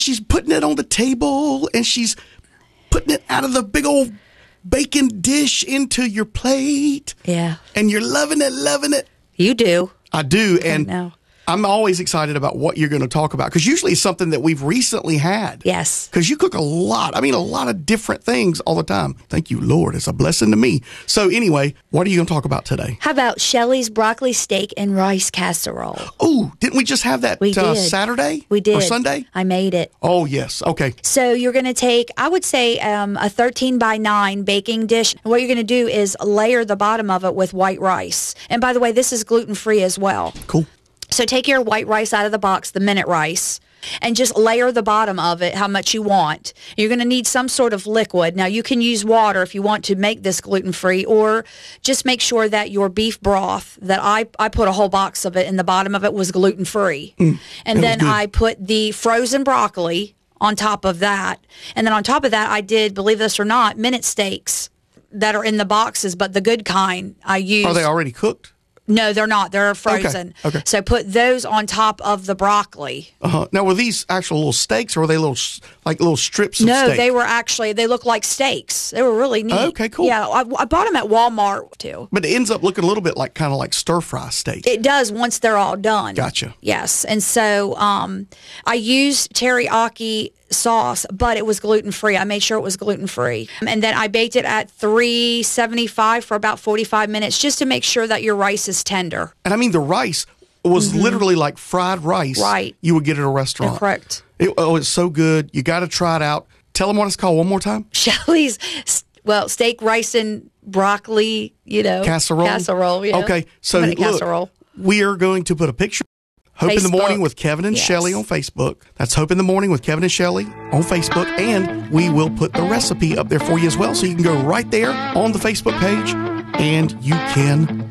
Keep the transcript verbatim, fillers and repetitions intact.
she's putting it on the table and she's putting it out of the big old bacon dish into your plate. Yeah. And you're loving it, loving it. You do. I do. And know. I'm always excited about what you're going to talk about because usually it's something that we've recently had. Yes. Because you cook a lot. I mean, a lot of different things all the time. Thank you, Lord. It's a blessing to me. So anyway, what are you going to talk about today? How about Shelley's broccoli steak and rice casserole? Oh, didn't we just have that We uh, did. Saturday? We did. Or Sunday? I made it. Oh, yes. Okay. So you're going to take, I would say, um, a thirteen by nine baking dish. And what you're going to do is layer the bottom of it with white rice. And by the way, this is gluten-free as well. Cool. So take your white rice out of the box, the minute rice, and just layer the bottom of it how much you want. You're going to need some sort of liquid. Now, you can use water if you want to make this gluten-free, or just make sure that your beef broth, that I, I put a whole box of it, and the bottom of it was gluten-free. Mm, and then I put the frozen broccoli on top of that. And then on top of that, I did, believe this or not, minute steaks that are in the boxes, but the good kind I used. Are they already cooked? No, they're not. They're frozen. Okay. Okay. So put those on top of the broccoli. Uh-huh. Now, were these actual little steaks, or were they little, like little strips of no, steak? they were actually, they look like steaks. They were really neat. Okay, cool. Yeah, I, I bought them at Walmart, too. But it ends up looking a little bit like, kind of like stir-fry steak. It does once they're all done. Gotcha. Yes. And so um, I used teriyaki sauce, but it was gluten-free. I made sure it was gluten-free. And then I baked it at three seventy-five for about forty-five minutes just to make sure that your rice is tender. And I mean, the rice was mm-hmm. literally like fried rice right. you would get at a restaurant. Correct. It, oh, it's so good. You got to try it out. Tell them what it's called one more time. Shelley's, well, steak, rice, and broccoli, you know. Casserole? Casserole, yeah. Okay, so look, casserole. We are going to put a picture. Hope Facebook. in the Morning with Kevin and yes. Shelley on Facebook. That's Hope in the Morning with Kevin and Shelley on Facebook. And we will put the recipe up there for you as well. So you can go right there on the Facebook page and you can